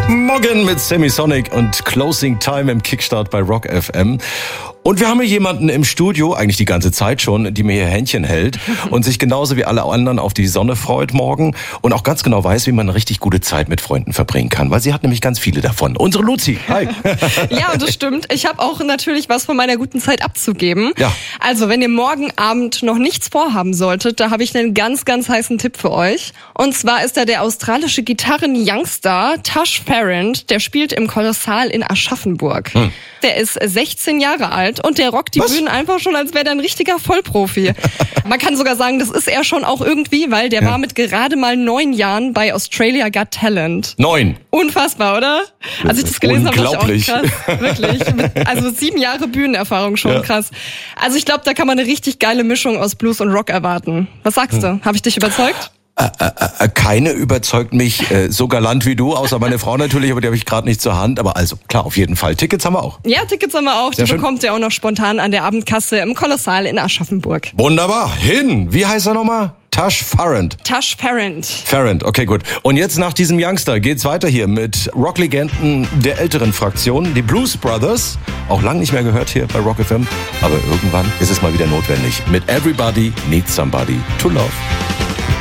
Morgen mit Semisonic und Closing Time im Kickstart bei Rock FM. Und wir haben hier jemanden im Studio, eigentlich die ganze Zeit schon, die mir hier Händchen hält und sich genauso wie alle anderen auf die Sonne freut morgen und auch ganz genau weiß, wie man eine richtig gute Zeit mit Freunden verbringen kann, weil sie hat nämlich ganz viele davon. Unsere Luzi, hi. Ja, und das stimmt. Ich habe auch natürlich was von meiner guten Zeit abzugeben. Ja. Also, wenn ihr morgen Abend noch nichts vorhaben solltet, da habe ich einen ganz, ganz heißen Tipp für euch. Und zwar ist da der australische Gitarren-Youngstar Tash Farrant, der spielt im Kolossal in Aschaffenburg. Der ist 16 Jahre alt und der rockt die Bühnen einfach schon, als wäre der ein richtiger Vollprofi. Man kann sogar sagen, das ist er schon auch irgendwie, weil der war mit gerade mal 9 Jahren bei Australia Got Talent. 9. Unfassbar, oder? Als ich das gelesen habe, dachte ich auch krass. Wirklich. Also 7 Jahre Bühnenerfahrung, schon krass. Also ich glaube, da kann man eine richtig geile Mischung aus Blues und Rock erwarten. Was sagst du? Habe ich dich überzeugt? Keine überzeugt mich so galant wie du, außer meine Frau natürlich, aber die habe ich gerade nicht zur Hand. Aber also, klar, auf jeden Fall. Tickets haben wir auch. Ja, Tickets haben wir auch. Die bekommt ihr auch noch spontan an der Abendkasse im Kolossal in Aschaffenburg. Wunderbar. Hin. Wie heißt er nochmal? Tash Farrant. Tash Farrant. Farrant, okay, gut. Und jetzt nach diesem Youngster geht's weiter hier mit Rocklegenden der älteren Fraktion, die Blues Brothers. Auch lang nicht mehr gehört hier bei Rock FM. Aber irgendwann ist es mal wieder notwendig. Mit Everybody Needs Somebody to Love.